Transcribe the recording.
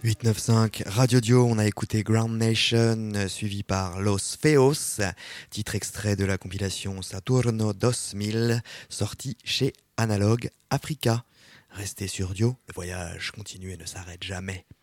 895 Radio Dio, on a écouté Ground Nation, suivi par Los Feos, titre extrait de la compilation Saturno 2000, sorti chez Analog Africa. Restez sur Dio, le voyage continue et ne s'arrête jamais.